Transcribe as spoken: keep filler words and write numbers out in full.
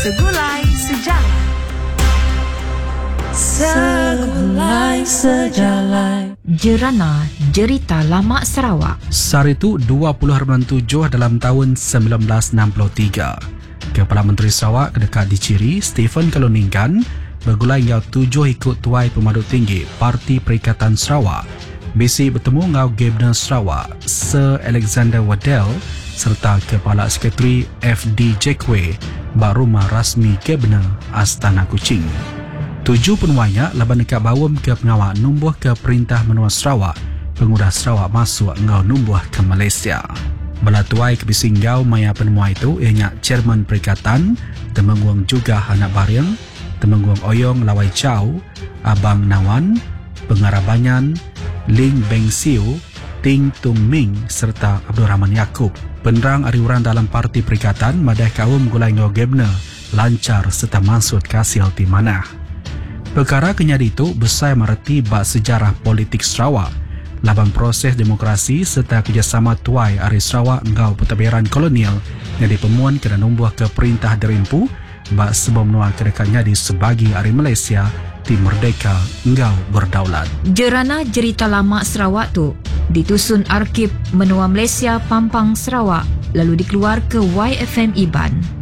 Segulai Sejarah. Segulai Sejarah. Jerana Jerita Lama Sarawak. Saritu dua puluh Haribulan tujuh dalam tahun sembilan belas enam puluh tiga. Kepala Menteri Sarawak dekat diciri Stephen Kaluningkan bergulai ngau tujuh ikut tuai pemaduk tinggi Parti Perikatan Sarawak. Bisi bertemu ngau Gubernur Sarawak Sir Alexander Waddell serta Kepala Sekretari F D Jackway bak rumah rasmi Gubernur Astana Kuching. Tujuh penuainya laban dekat bawam ke pengawal numbuh ke Perintah Menua Sarawak, Penguras Sarawak masuk ngau numbuh ke Malaysia. Bala tuai ke bisinggau maya penemuan itu ianya Chairman Perikatan, Temenggung juga anak Baryang, Temenggung Oyong Lawai Chow, Abang Nawan, Pengarah Banyan, Ling Beng Siu, Ting Tung Ming serta Abdul Rahman Yaakob. Penerang ariuran dalam Parti Perikatan madai kaum gulai ngau Gubernur lancar serta maksud kasil di mana. Perkara kenyadi itu besar mereti bak sejarah politik Sarawak, laban proses demokrasi serta kerjasama tuai Ari Sarawak ngau pentadbiran kolonial yang dipemuan kena numbuh ke Perintah Derimpu bak sebab menua kedekatnya di sebagi Ari Malaysia di merdeka ngau berdaulat. Jerana Jerita Lama Sarawak tu ditusun Arkib Menua Malaysia Pampang Sarawak lalu dikeluar ke Y F M Iban.